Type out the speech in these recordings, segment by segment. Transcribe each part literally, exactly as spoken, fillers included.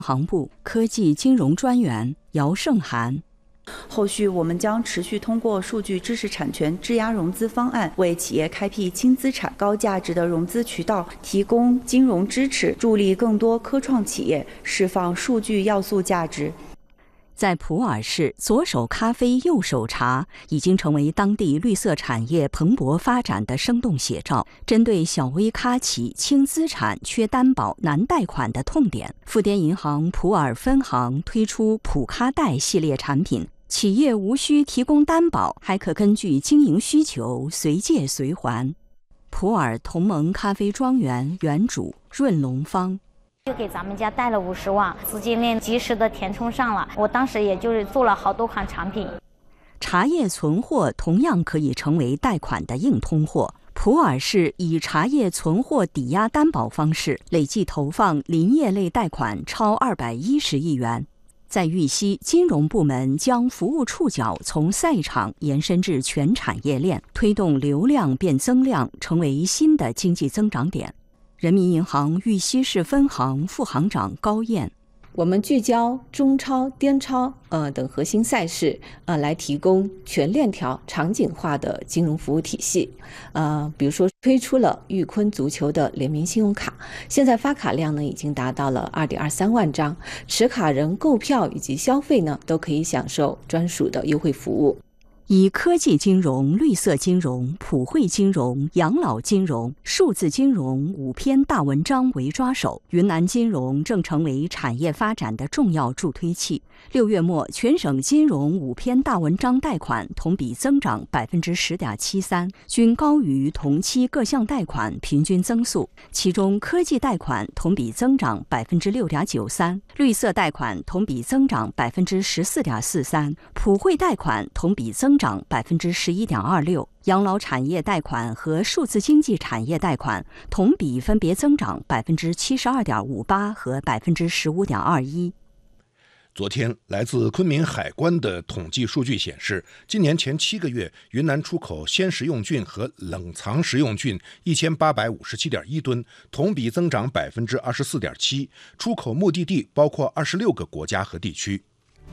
行部科技金融专员姚胜涵。 后续我们将持续通过数据知识产权质押融资方案，为企业开辟轻资产、高价值的融资渠道，提供金融支持，助力更多科创企业释放数据要素价值。 在普洱市，左手咖啡右手茶已经成为当地绿色产业蓬勃发展的生动写照。针对小微咖企轻资产、缺担保、难贷款的痛点，富滇银行普洱分行推出普咖贷系列产品，企业无需提供担保，还可根据经营需求随借随还。普洱同盟咖啡庄园园主润龙芳。 就给咱们家贷了五十万，资金链及时的填充上了。我当时也就是做了好多款产品。 茶叶存货同样可以成为贷款的硬通货。普洱市以茶叶存货抵押担保方式，累计投放林业类贷款超二百一十亿元。在玉溪，金融部门将服务触角从赛场延伸至全产业链，推动流量变增量，成为新的经济增长点。人民银行玉溪市分行副行长高燕。 我们聚焦中超、滇超呃等核心赛事，呃，来提供全链条、场景化的金融服务体系。呃，比如说推出了裕坤足球的联名信用卡，现在发卡量呢已经达到了二点二三万张，持卡人购票以及消费呢都可以享受专属的优惠服务。 以科技金融、绿色金融、普惠金融、养老金融、数字金融五篇大文章为抓手，云南金融正成为产业发展的重要助推器。六月末，全省金融五篇大文章贷款同比增长百分之十点七三，均高于同期各项贷款平均增速。其中，科技贷款同比增长百分之六点九三，绿色贷款同比增长百分之十四点四三，普惠贷款同比增长百分之十一点二六，养老产业贷款和数字经济产业贷款同比分别增长百分之七十二点五八和百分之十五点二一。 昨天，来自昆明海关的统计数据显示，今年前七个月，云南出口鲜食用菌和冷藏食用菌一千八百五十七点一吨，同比增长百分之二十四点七，出口目的地包括二十六个国家和地区。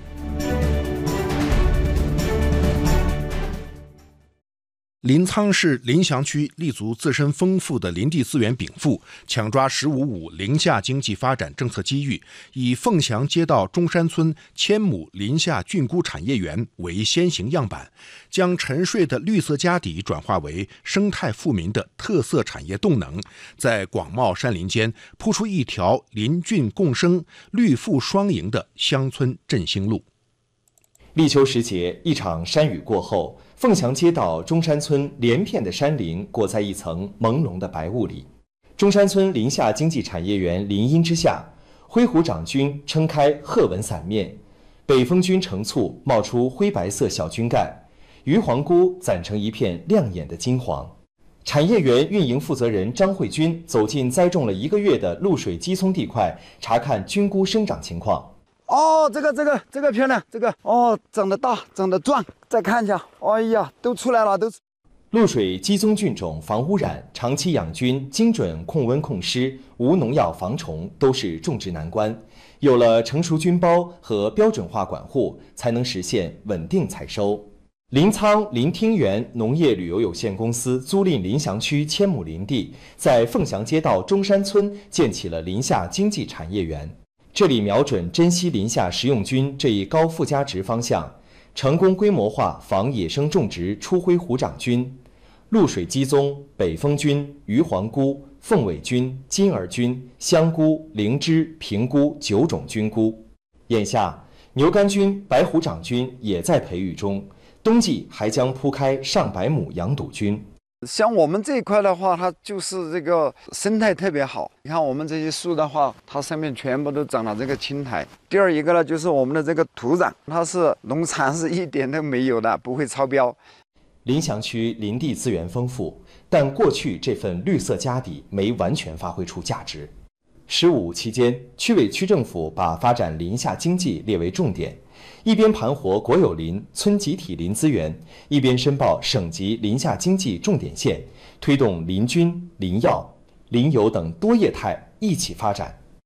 临沧市临翔区立足自身丰富的林地资源禀赋，抢抓“十五五”林下经济发展政策机遇，以凤翔街道中山村千亩林下菌菇产业园为先行样板，将沉睡的绿色家底转化为生态富民的特色产业动能，在广袤山林间铺出一条林菌共生、绿富双赢的乡村振兴路。 立秋时节，一场山雨过后，凤翔街道中山村连片的山林裹在一层朦胧的白雾里。中山村林下经济产业园林荫之下，灰虎掌菌撑开褐纹伞面，北风菌成簇冒出灰白色小菌干，鱼黄菇攒成一片亮眼的金黄。产业园运营负责人张慧君走进栽种了一个月的露水鸡枞地块，查看菌菇生长情况。 哦，这个这个这个漂亮，这个哦长得大，长得壮，再看一下，哎呀，都出来了，都。 露水鸡枞菌种防污染，长期养菌，精准控温控湿，无农药防虫，都是种植难关。有了成熟菌包和标准化管护，才能实现稳定采收。临沧林听园农业旅游有限公司租赁临翔区千亩林地，在凤翔街道中山村建起了林下经济产业园。这里瞄准珍稀林下食用菌这一高附加值方向，成功规模化防野生种植出灰虎掌菌、露水鸡枞、北风菌、鱼黄菇、凤尾菌、金儿菌、香菇、灵芝、平菇九种菌菇。眼下，牛肝菌、白虎掌菌也在培育中，冬季还将铺开上百亩养肚菌。 像我们这一块的话，它就是这个生态特别好。你看我们这些树的话，它上面全部都长了这个青苔。第二一个呢，就是我们的这个土壤，它是农残是一点都没有的，不会超标。 临翔区林地资源丰富，但过去这份绿色家底没完全发挥出价值。十五期间，区委区政府把发展林下经济列为重点。一边盘活国有林、村集体林资源，一边申报省级林下经济重点县，推动林菌、林药、林油等多业态一起发展。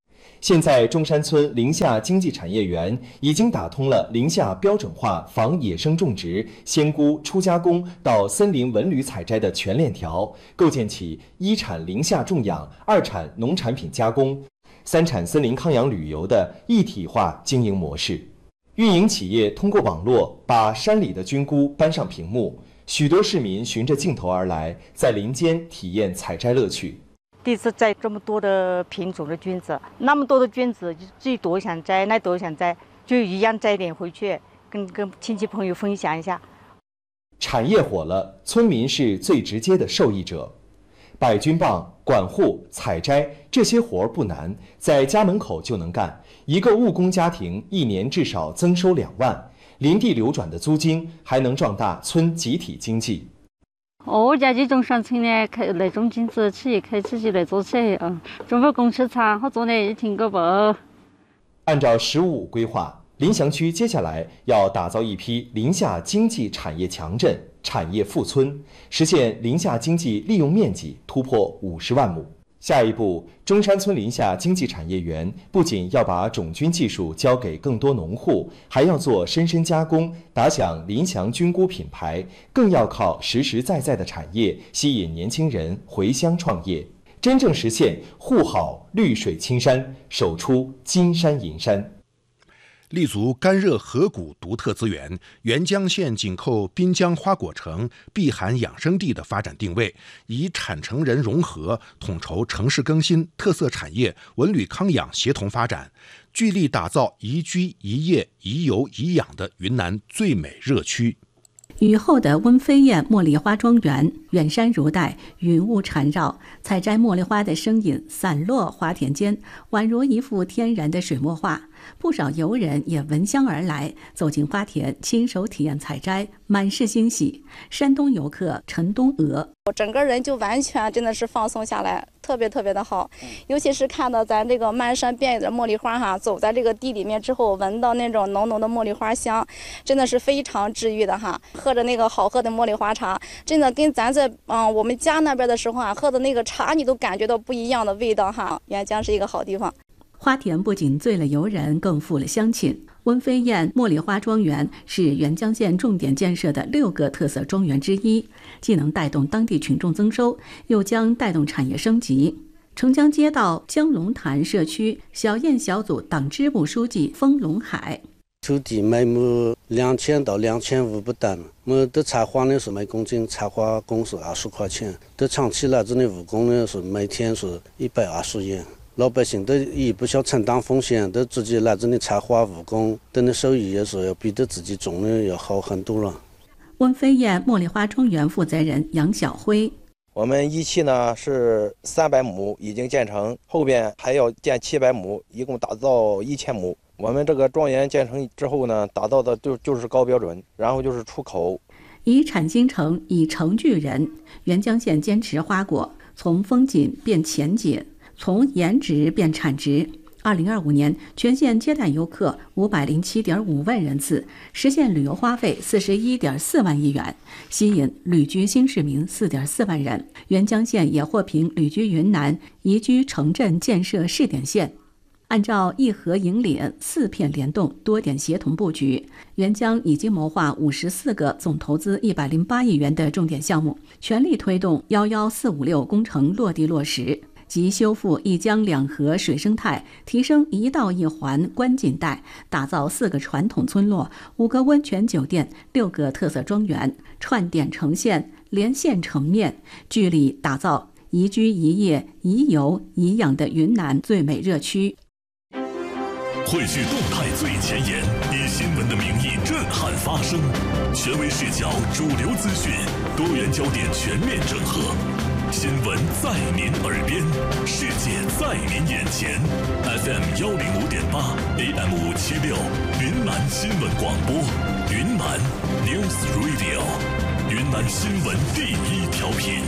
现在中山村林下经济产业园已经打通了林下标准化仿野生种植、鲜菇初加工到森林文旅采摘的全链条，构建起一产林下种养、二产农产品加工、三产森林康养旅游的一体化经营模式。运营企业通过网络把山里的菌菇搬上屏幕，许多市民循着镜头而来，在林间体验采摘乐趣。 第一次摘这么多的品种的菌子，那么多的菌子，这多想摘，那多想摘，就一样摘点回去，跟跟亲戚朋友分享一下。 产业火了，村民是最直接的受益者。摆菌棒、管护、采摘这些活儿不难，在家门口就能干。一个务工家庭一年至少增收两万，林地流转的租金还能壮大村集体经济。 我家就中山村呢，开那种菌子企业开自己来做起，嗯，政府公司厂好做呢也挺个不。 按照“十五五”规划，临翔区接下来要打造一批林下经济产业强镇、产业富村，实现林下经济利用面积突破五十万亩。下一步，中山村林下经济产业园不仅要把种菌技术交给更多农户，还要做深深加工，打响林翔菌菇品牌，更要靠实实在在的产业吸引年轻人回乡创业，真正实现护好绿水青山，守出金山银山。 立足干热河谷独特资源，沅江县紧扣滨江花果城、碧海养生地的发展定位，以产城人融合，统筹城市更新、特色产业、文旅康养协同发展，聚力打造宜居、宜业、宜游、宜养的云南最美热区。 雨后的温飞燕茉莉花庄园，远山如带，云雾缠绕，采摘茉莉花的身影散落花田间，宛如一幅天然的水墨画。不少游人也闻香而来，走进花田，亲手体验采摘，满是欣喜。山东游客陈东娥， 我整个人就完全真的是放松下来，特别特别的好。尤其是看到咱这个漫山遍野的茉莉花哈，走在这个地里面之后，闻到那种浓浓的茉莉花香，真的是非常治愈的哈。喝着那个好喝的茉莉花茶，真的跟咱在嗯、呃、我们家那边的时候啊喝的那个茶，你都感觉到不一样的味道哈。沅江是一个好地方。 花田不仅醉了游人，更富了乡情。温飞燕茉莉花庄园是沅江县重点建设的六个特色庄园之一，既能带动当地群众增收，又将带动产业升级。澄江街道江龙潭社区小燕小组党支部书记封龙海， 土地每亩两千到两千五不等，我的采花呢是每公斤采花工是二十块钱，的长期来这里务工呢是每天是一百二十元。老百姓都也不想承担风险，都自己来这里采花务工，等的收益也是要比的自己种的要好很多了。 温飞燕茉莉花庄园负责人杨小辉， 我们一期呢是三百亩已经建成，后边还要建七百亩，一共打造一千亩。我们这个庄园建成之后呢，打造的就就是高标准，然后就是出口。 以产精诚，以诚聚人。沅江县坚持花果从风景变前景，从颜值变产值。二零二五年，全县接待游客五百零七点五万人次，实现旅游花费四十一点四万亿元，吸引旅居新市民四点四万人。沅江县也获评旅居云南宜居城镇建设试点县。按照一河引领、四片联动、多点协同布局，沅江已经谋划五十四个总投资一百零八亿元的重点项目，全力推动一一四五六工程落地落实。即修复一江两河水生态，提升一道一环观景带，打造四个传统村落、五个温泉酒店、六个特色庄园，串点成线，连线成面，聚力打造宜居宜业宜游宜养的云南最美热区。 汇聚动态最前沿，以新闻的名义震撼发声，权威视角、主流资讯、多元焦点全面整合。新闻在您耳边，世界在您眼前。F M 幺零五点八 ，A M 五七六，云南新闻广播，云南 News Radio， 云南新闻第一调频。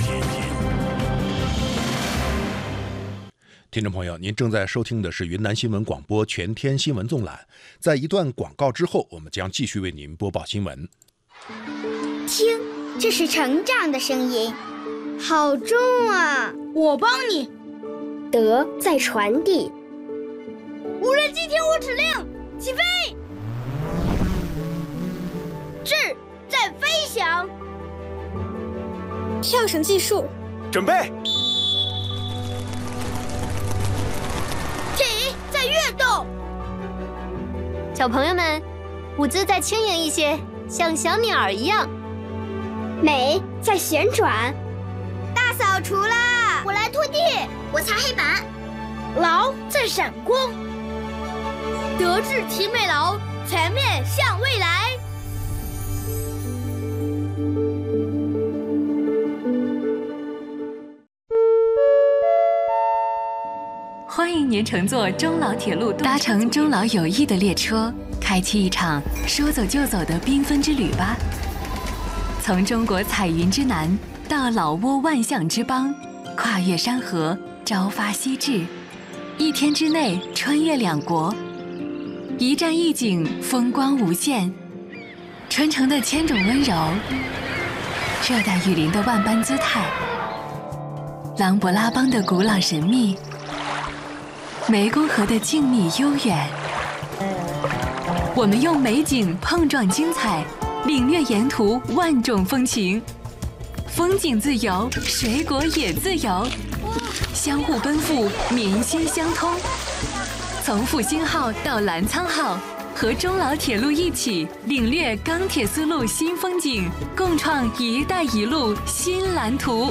听众朋友，您正在收听的是云南新闻广播全天新闻纵览。在一段广告之后，我们将继续为您播报新闻。 听，这是成长的声音，好重啊！ 我帮你。 德在传递， 无人机听我指令，起飞！志在飞翔。 跳绳计数， 准备。 体在跃动。 小朋友们，舞姿再轻盈一些，像小鸟儿一样。 美在旋转。大扫除啦！我来拖地，我擦黑板。劳在闪光。德智体美劳，全面向未来。 欢迎您乘坐中老铁路，搭乘中老友谊的列车，开启一场说走就走的缤纷之旅吧。从中国彩云之南到老挝万象之邦，跨越山河，朝发夕至，一天之内穿越两国，一站一景，风光无限。传承的千种温柔，热带雨林的万般姿态，琅勃拉邦的古老神秘，湄公河的静谧悠远。我们用美景碰撞精彩，领略沿途万种风情。风景自由，水果也自由，相互奔赴，民心相通。从复兴号到澜沧号，和中老铁路一起领略钢铁丝路新风景，共创“一带一路”新蓝图。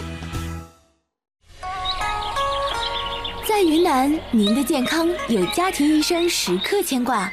在云南，您的健康有家庭医生时刻牵挂。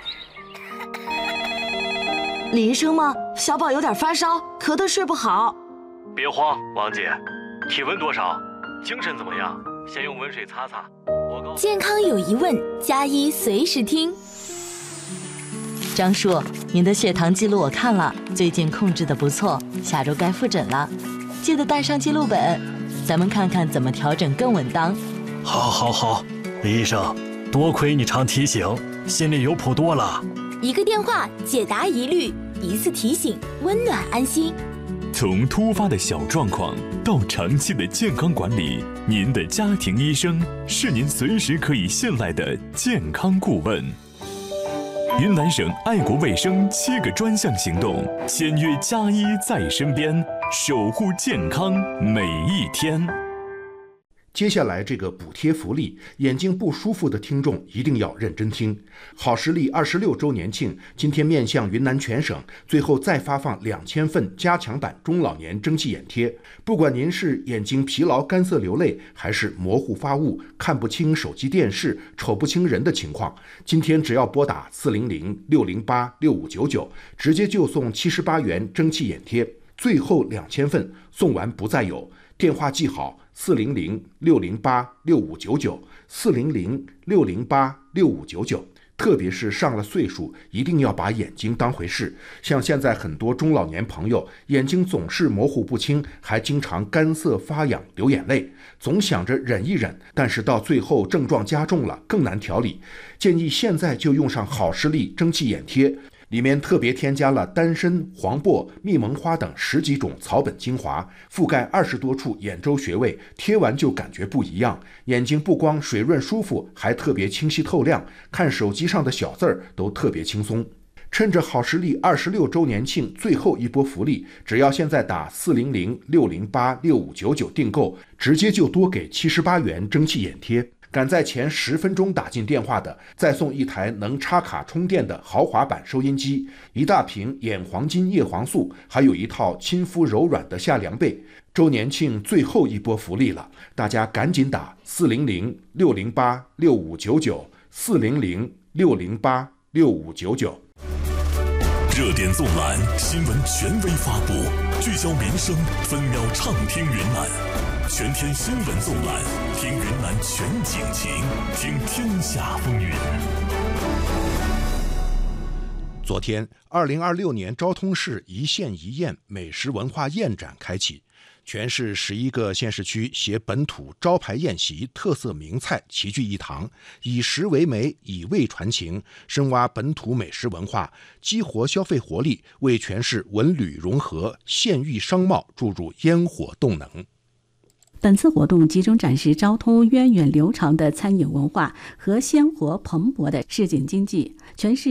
李医生吗？小宝有点发烧，咳得睡不好。 别慌，王姐，体温多少？精神怎么样？先用温水擦擦。我告健康有疑问，加医随时听。 张叔，您的血糖记录我看了，最近控制的不错，下周该复诊了，记得带上记录本，咱们看看怎么调整更稳当。 好，好，好，李医生，多亏你常提醒，心里有谱多了。 一个电话解答疑虑，一次提醒温暖安心。 从突发的小状况到长期的健康管理，您的家庭医生是您随时可以信赖的健康顾问。云南省爱国卫生七个专项行动，签约加医在身边，守护健康每一天。 接下来这个补贴福利，眼睛不舒服的听众一定要认真听。好视力二十六周年庆，今天面向云南全省，最后再发放两千份加强版中老年蒸汽眼贴。不管您是眼睛疲劳、干涩流泪，还是模糊发物、看不清手机电视、瞅不清人的情况，今天只要拨打四零零六零八六五九九，直接就送七十八元蒸汽眼贴，最后两千份送完不再有。电话记好。四零零六零八六五九九，四零零六零八六五九九。特别是上了岁数，一定要把眼睛当回事。像现在很多中老年朋友，眼睛总是模糊不清，还经常干涩发痒、流眼泪，总想着忍一忍，但是到最后症状加重了，更难调理。建议现在就用上好视力蒸汽眼贴。里面特别添加了丹参、黄柏、蜜蒙花等十几种草本精华，覆盖二十多处眼周穴位，贴完就感觉不一样。眼睛不光水润舒服，还特别清晰透亮，看手机上的小字儿都特别轻松。趁着好视力二十六周年庆最后一波福利，只要现在打四零零六零八六五九九订购，直接就多给七十八元蒸汽眼贴。赶在前十分钟打进电话的，再送一台能插卡充电的豪华版收音机，一大瓶眼黄金叶黄素，还有一套亲肤柔软的夏凉被。周年庆最后一波福利了，大家赶紧打四零零六零八六五九九，四零零六零八六五九九。 热点纵览，新闻权威发布，聚焦民生，分秒畅听云南。全天新闻纵览，听云南全景情，听天下风云。 昨天，二零二六年昭通市一县一宴美食文化宴展开启，全市十一个县市区携本土招牌宴席、特色名菜齐聚一堂，以食为媒，以味传情，深挖本土美食文化，激活消费活力，为全市文旅融合、县域商贸注入烟火动能。 本次活动集中展示昭通源远流长的餐饮文化和鲜活蓬勃的市井经济，诠释